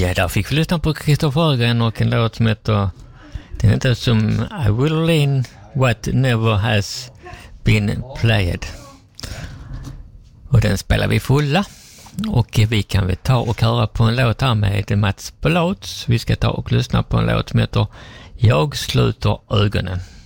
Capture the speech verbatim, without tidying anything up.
Ja, där fick vi lyssna på Kristoffer Ögren och en låt som heter, den heter som I Will Lean What Never Has Been Played. Och den spelar vi fulla. Och vi kan väl ta och höra på en låt här med Mats Belåts. Vi ska ta och lyssna på en låt som heter Jag sluter ögonen.